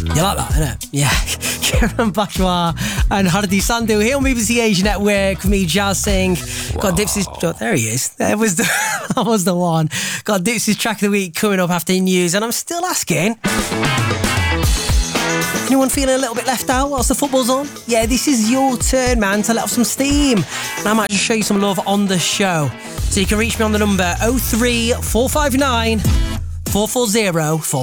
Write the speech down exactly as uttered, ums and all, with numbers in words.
You like that, innit? Yeah. Kieran Bashwar and Hardi Sandhu here on B B C Asia Network with me, Jazz Singh. Got Dipsy's... Oh, there he is. That was, the, that was the one. Got Dipsy's track of the week coming up after news, and I'm still asking... Anyone feeling a little bit left out whilst the football's on? Yeah, this is your turn, man, to let off some steam. And I might just show you some love on the show. So you can reach me on the number oh three four five nine, four four zero, four